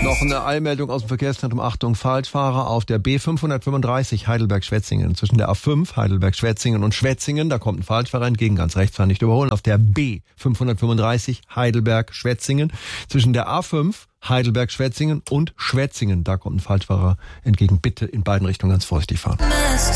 Noch eine Eilmeldung aus dem Verkehrszentrum. Achtung, Falschfahrer auf der B535 Heidelberg-Schwetzingen. Zwischen der A5 Heidelberg-Schwetzingen und Schwetzingen, da kommt ein Falschfahrer entgegen, ganz rechts, war nicht überholen. Auf der B535 Heidelberg-Schwetzingen. Zwischen der A5 Heidelberg-Schwetzingen und Schwetzingen, da kommt ein Falschfahrer entgegen. Bitte in beiden Richtungen ganz vorsichtig fahren.